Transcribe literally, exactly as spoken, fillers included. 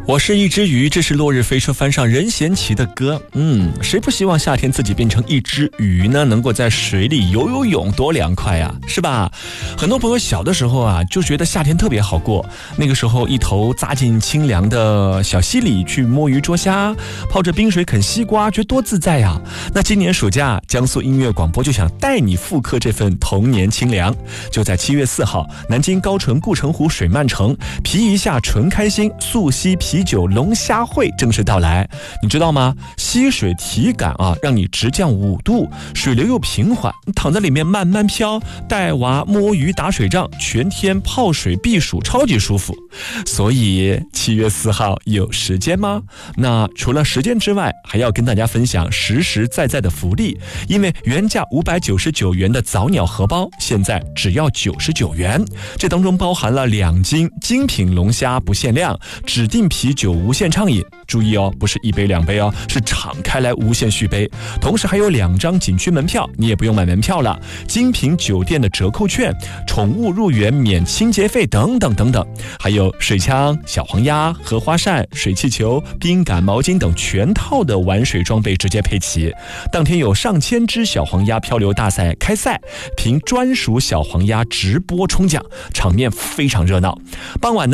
我是一只鱼，这是落日飞车翻上任贤齐的歌。嗯，谁不希望夏天自己变成一只鱼呢？能够在水里游游泳，多凉快啊，是吧？很多朋友小的时候啊，就觉得夏天特别好过。那个时候，一头扎进清凉的小溪里去摸鱼捉虾，泡着冰水啃西瓜，觉得多自在呀。那今年暑假，江苏音乐广播就想带你复刻这份童年清凉。就在七月四号，南京高淳顾城湖水漫城，皮一下纯开心，溯溪啤酒龙虾会正式到来。你知道吗？溪水体感啊，让你直降五度，水流又平缓，躺在里面慢慢飘，带娃摸鱼打水仗，全天泡水避暑，超级舒服。所以七月四号有时间吗？那除了时间之外，还要跟大家分享实实在在的福利。因为原价五百九十九元的早鸟荷包，现在只要九十九元，这当中包含了两斤精品龙虾不限量，指定啤酒无限畅饮。注意哦，不是一杯两杯哦，是敞开来无限续杯。同时还有两张景区门票，你也不用买门票了，精品酒店的折扣券，宠物入园免清洁费等等等等，还有水枪、小黄鸭、荷花扇、水气球、冰感毛巾等全套的玩水装备直接配齐。当天有上千只小黄鸭漂流大赛开赛，凭专属小黄鸭直播冲奖，场面非常热闹。傍晚呢